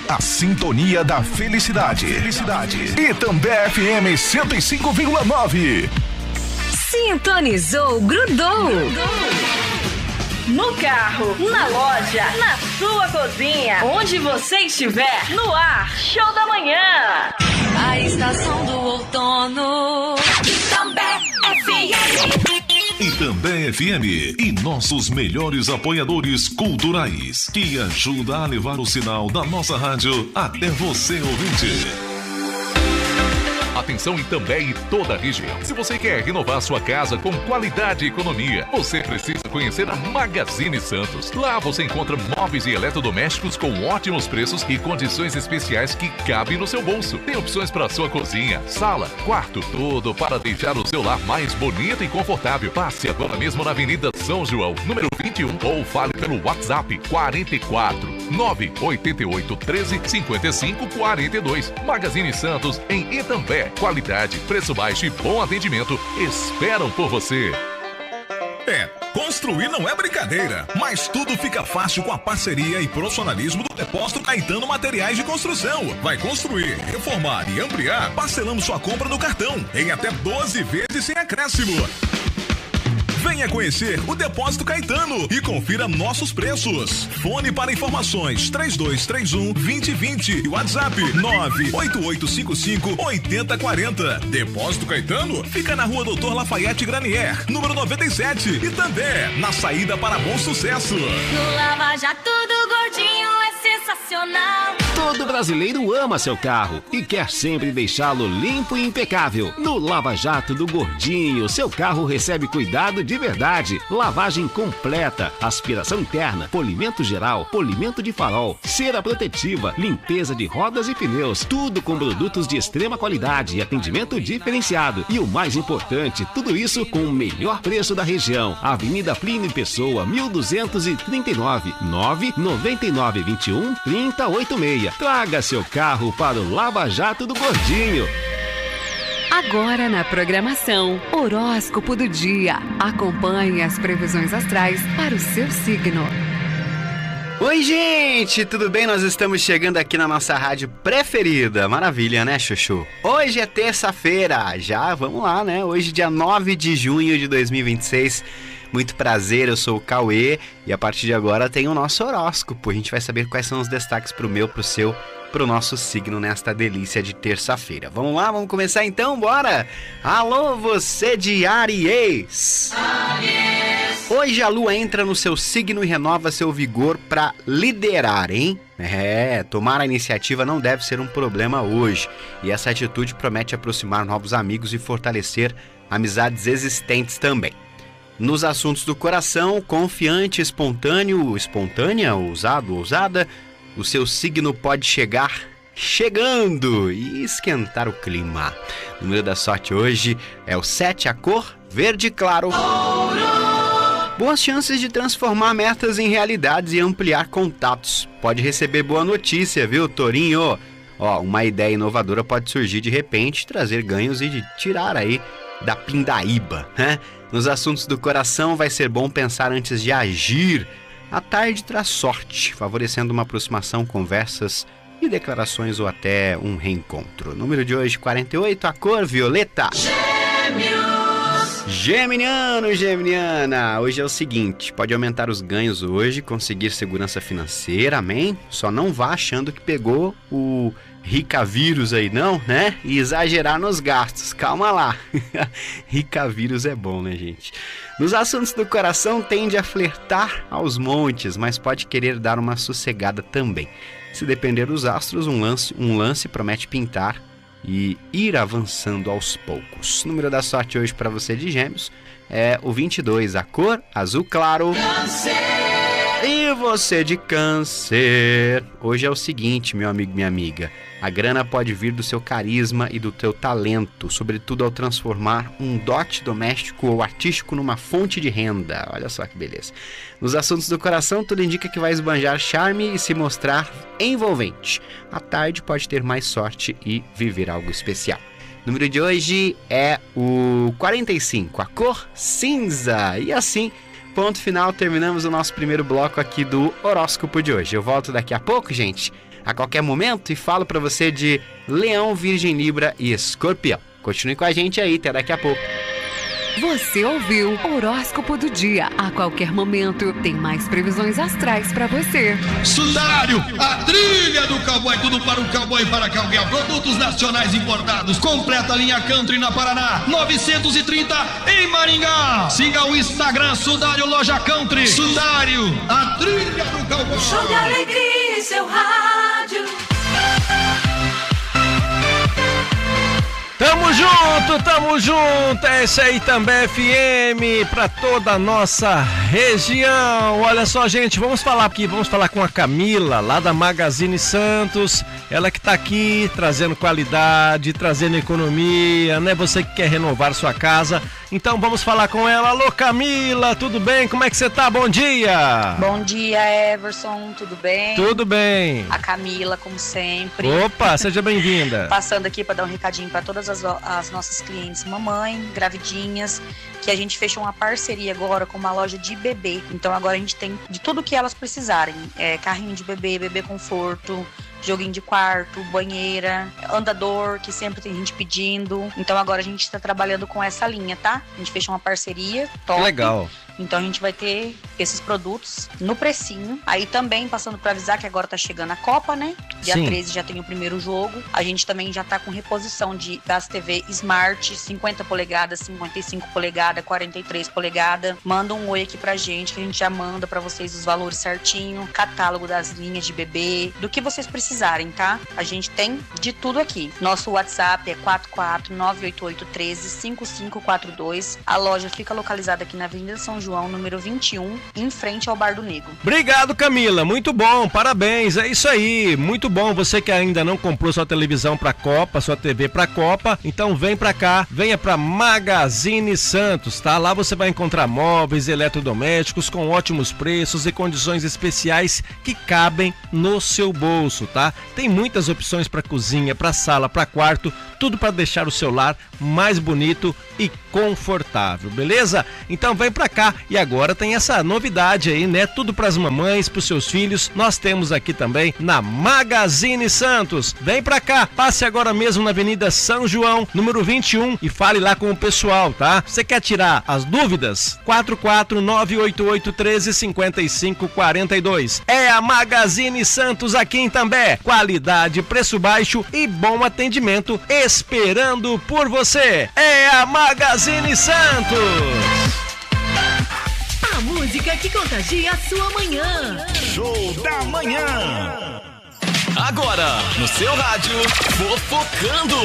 A sintonia da felicidade. E também FM 105,9. Sintonizou, grudou. No carro, na loja, na sua cozinha, onde você estiver, no ar, Show da Manhã. A estação do outono. Itambé FM e nossos melhores apoiadores culturais, que ajuda a levar o sinal da nossa rádio até você, ouvinte. Atenção Itambé e toda a região. Se você quer renovar sua casa com qualidade e economia, você precisa conhecer a Magazine Santos. Lá você encontra móveis e eletrodomésticos com ótimos preços e condições especiais que cabem no seu bolso. Tem opções para sua cozinha, sala, quarto, tudo para deixar o seu lar mais bonito e confortável. Passe agora mesmo na Avenida São João, número 21, ou fale pelo WhatsApp 44 988 13 55 42. Magazine Santos em Itambé. Qualidade, preço baixo e bom atendimento esperam por você. Construir não é brincadeira, mas tudo fica fácil com a parceria e profissionalismo do Depósito Caetano Materiais de Construção. Vai construir, reformar e ampliar? Parcelamos sua compra no cartão em até 12 vezes sem acréscimo. Venha conhecer o Depósito Caetano e confira nossos preços. Fone para informações 3231-2020 e WhatsApp 98855-8040. Depósito Caetano fica na Rua Doutor Lafayette Granier, número 97, e também na saída para Bom Sucesso. No Lava Jato do Gordinho é sensacional. Todo brasileiro ama seu carro e quer sempre deixá-lo limpo e impecável. No Lava Jato do Gordinho, seu carro recebe cuidado de verdade. Lavagem completa, aspiração interna, polimento geral, polimento de farol, cera protetiva, limpeza de rodas e pneus. Tudo com produtos de extrema qualidade e atendimento diferenciado. E o mais importante, tudo isso com o melhor preço da região. Avenida Plínio Pessoa, 1239, 99921 3086. Traga seu carro para o Lava Jato do Gordinho. Agora na programação, horóscopo do dia. Acompanhe as previsões astrais para o seu signo. Oi, gente, tudo bem? Nós estamos chegando aqui na nossa rádio preferida. Maravilha, né, Chuchu? Hoje é terça-feira, já vamos lá, né? Hoje, dia 9 de junho de 2026. Muito prazer, eu sou o Cauê e a partir de agora tem o nosso horóscopo. A gente vai saber quais são os destaques pro meu, pro seu, pro nosso signo nesta delícia de terça-feira. Vamos lá, vamos começar então, bora? Alô, você de Áries! Hoje a lua entra no seu signo e renova seu vigor para liderar, hein? Tomar a iniciativa não deve ser um problema hoje. E essa atitude promete aproximar novos amigos e fortalecer amizades existentes também. Nos assuntos do coração, confiante, espontânea, ousado, ousada, o seu signo pode chegar chegando e esquentar o clima. O número da sorte hoje é o 7, a cor verde claro. Boas chances de transformar metas em realidades e ampliar contatos. Pode receber boa notícia, viu, Tourinho? Uma ideia inovadora pode surgir de repente, trazer ganhos e de tirar aí da pindaíba, né? Nos assuntos do coração vai ser bom pensar antes de agir. A tarde traz sorte, favorecendo uma aproximação, conversas e declarações ou até um reencontro. Número de hoje 48, a cor violeta. Geminiano, Geminiana, hoje é o seguinte, pode aumentar os ganhos hoje, conseguir segurança financeira, amém? Só não vá achando que pegou o Rica vírus aí não, né? E exagerar nos gastos, calma lá. Rica vírus é bom, né, gente? Nos assuntos do coração tende a flertar aos montes, mas pode querer dar uma sossegada também. Se depender dos astros, um lance promete pintar e ir avançando aos poucos. O número da sorte hoje para você de Gêmeos é o 22, a cor azul claro. E você de Câncer, hoje é o seguinte, meu amigo, minha amiga, a grana pode vir do seu carisma e do teu talento, sobretudo ao transformar um dote doméstico ou artístico numa fonte de renda. Olha só que beleza. Nos assuntos do coração, tudo indica que vai esbanjar charme e se mostrar envolvente. À tarde pode ter mais sorte e viver algo especial. O número de hoje é o 45, a cor cinza. E assim, ponto final, terminamos o nosso primeiro bloco aqui do horóscopo de hoje. Eu volto daqui a pouco, gente. a qualquer momento e falo para você de Leão, Virgem, Libra e Escorpião. Continue com a gente aí, até daqui a pouco. Você ouviu Horóscopo do Dia. A qualquer momento tem mais previsões astrais pra você. Sudário, a trilha do cowboy, tudo para o cowboy e para cowgirl. Produtos nacionais importados. Completa linha Country na Paraná, 930 em Maringá. Siga o Instagram Sudário Loja Country. Sudário, a trilha do cowboy. Show de alegria em seu rádio. Tamo junto, é isso aí também, FM, pra toda a nossa região. Olha só, gente, vamos falar com a Camila, lá da Magazine Santos, ela que tá aqui trazendo qualidade, trazendo economia, né? Você que quer renovar sua casa, então vamos falar com ela. Alô, Camila, tudo bem? Como é que você tá? Bom dia! Bom dia, Everson, tudo bem? Tudo bem. A Camila, como sempre. Opa, seja bem-vinda. Passando aqui para dar um recadinho para todas as nossas clientes mamãe, gravidinhas, que a gente fechou uma parceria agora com uma loja de bebê. Então agora a gente tem de tudo que elas precisarem. Carrinho de bebê, bebê conforto, joguinho de quarto, banheira, andador, que sempre tem gente pedindo. Então agora a gente tá trabalhando com essa linha, tá? A gente fechou uma parceria top. Legal. Então a gente vai ter esses produtos no precinho. Aí também, passando para avisar que agora tá chegando a Copa, né? Dia 13 já tem o primeiro jogo. A gente também já tá com reposição das TV Smart, 50 polegadas, 55 polegadas, 43 polegadas. Manda um oi aqui pra gente, que a gente já manda pra vocês os valores certinho, catálogo das linhas de bebê, do que vocês precisarem, tá? A gente tem de tudo aqui. Nosso WhatsApp é 44988135542. A loja fica localizada aqui na Avenida São João, número 21, em frente ao Bar do Negro. Obrigado, Camila, muito bom, parabéns, é isso aí, muito bom. Você que ainda não comprou sua televisão pra Copa, sua TV pra Copa, então vem pra cá, venha pra Magazine Santos, tá? Lá você vai encontrar móveis, eletrodomésticos com ótimos preços e condições especiais que cabem no seu bolso, tá? Tem muitas opções pra cozinha, pra sala, pra quarto, tudo para deixar o seu lar mais bonito e confortável, beleza? Então vem pra cá. E agora tem essa novidade aí, né? Tudo pras mamães, pros seus filhos. Nós temos aqui também na Magazine Santos. Vem pra cá, passe agora mesmo na Avenida São João, número 21 e fale lá com o pessoal, tá? Você quer tirar as dúvidas? 44988135542. É a Magazine Santos aqui em També. Qualidade, preço baixo e bom atendimento esperando por você. É a Magazine Santos. A música que contagia a sua manhã. Show da manhã. Agora, no seu rádio, Fofocando.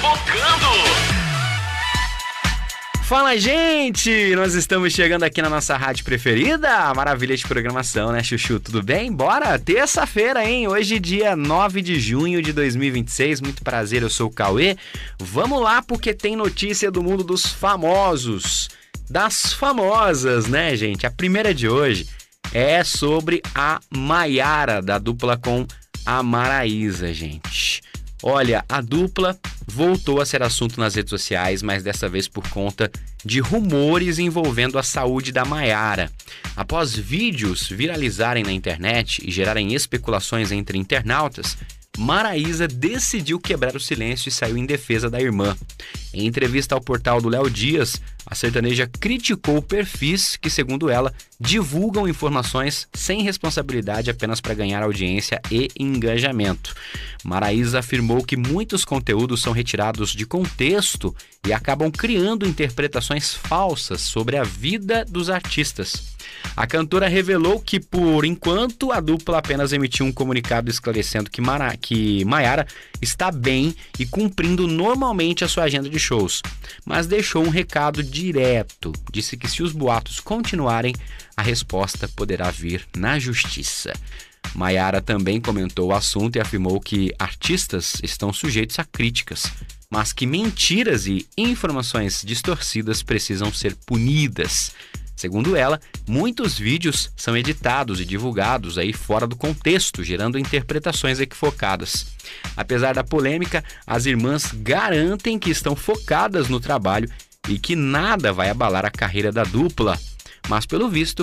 Fala, gente! Nós estamos chegando aqui na nossa rádio preferida. Maravilha de programação, né, Chuchu? Tudo bem? Bora! Terça-feira, hein? Hoje, dia 9 de junho de 2026. Muito prazer, eu sou o Cauê. Vamos lá, porque tem notícia do mundo dos famosos. Das famosas, né, gente? A primeira de hoje é sobre a Maiara, da dupla com a Maraísa, gente. Olha, a dupla voltou a ser assunto nas redes sociais, mas dessa vez por conta de rumores envolvendo a saúde da Maiara. Após vídeos viralizarem na internet e gerarem especulações entre internautas, Maraísa decidiu quebrar o silêncio e saiu em defesa da irmã. Em entrevista ao portal do Léo Dias, a sertaneja criticou perfis que, segundo ela, divulgam informações sem responsabilidade apenas para ganhar audiência e engajamento. Maraísa afirmou que muitos conteúdos são retirados de contexto e acabam criando interpretações falsas sobre a vida dos artistas. A cantora revelou que, por enquanto, a dupla apenas emitiu um comunicado esclarecendo que Maiara está bem e cumprindo normalmente a sua agenda de shows, mas deixou um recado direto. Disse que se os boatos continuarem, a resposta poderá vir na justiça. Maiara também comentou o assunto e afirmou que artistas estão sujeitos a críticas, mas que mentiras e informações distorcidas precisam ser punidas. Segundo ela, muitos vídeos são editados e divulgados aí fora do contexto, gerando interpretações equivocadas. Apesar da polêmica, as irmãs garantem que estão focadas no trabalho e que nada vai abalar a carreira da dupla. Mas, pelo visto,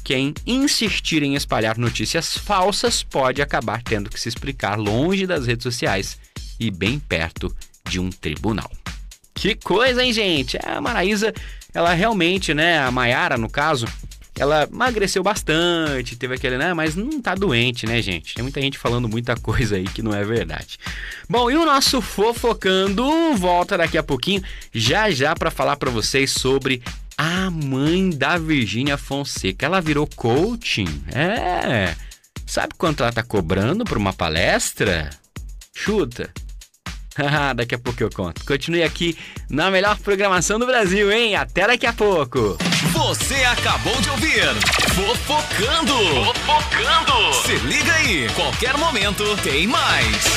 quem insistir em espalhar notícias falsas pode acabar tendo que se explicar longe das redes sociais e bem perto de um tribunal. Que coisa, hein, gente? A Maraísa, ela realmente, né, a Maiara, no caso, ela emagreceu bastante, teve aquele, né, mas não tá doente, né, gente? Tem muita gente falando muita coisa aí que não é verdade. Bom, e o nosso Fofocando volta daqui a pouquinho, já pra falar pra vocês sobre a mãe da Virgínia Fonseca. Ela virou coaching, Sabe quanto ela tá cobrando por uma palestra? Chuta. Daqui a pouco eu conto. Continue aqui na melhor programação do Brasil, hein? Até daqui a pouco. Você acabou de ouvir Fofocando. Se liga aí, qualquer momento tem mais.